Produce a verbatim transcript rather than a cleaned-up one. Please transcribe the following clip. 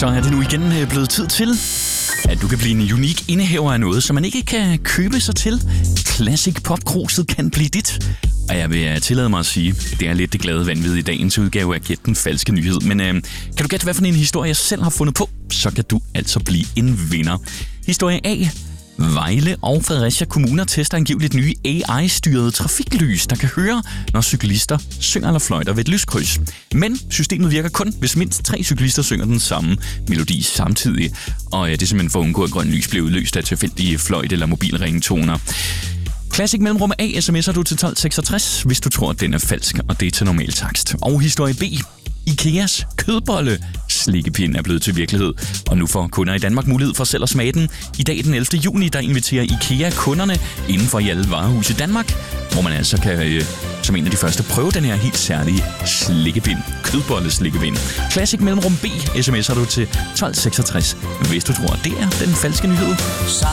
Så er det nu igen blevet tid til, at du kan blive en unik indehaver af noget, som man ikke kan købe sig til. Classic Pop-kruset kan blive dit. Og jeg vil tillade mig at sige, det er lidt det glade vanvid i dagens udgave af Gæt den falske nyhed. Men øh, kan du gætte, hvad for en historie jeg selv har fundet på, så kan du altså blive en vinder. Historie A. Vejle og Fredericia kommuner tester angiveligt nye A I-styrede trafiklys, der kan høre, når cyklister synger eller fløjter ved et lyskryds. Men systemet virker kun, hvis mindst tre cyklister synger den samme melodi samtidig. Og det er simpelthen for at undgå, at grøn lys bliver udløst af tilfældige fløjt- eller mobilringtoner. Classic Mellemrum A sms'er du til tolv seksogtres, hvis du tror, at den er falsk, og det er til normal takst. Og historie B. Ikeas kødbolle slikkepind er blevet til virkelighed, og nu får kunder i Danmark mulighed for selv at smage den. I dag den ellevte juni, der inviterer Ikea kunderne inden for i alle varehus i Danmark, hvor man altså kan øh, som en af de første prøve den her helt særlige slikkepind. Kødbolle slikkepind. Classic Mellemrum B sms'er du til tolv seksogtres, hvis du tror, det er den falske nyhed.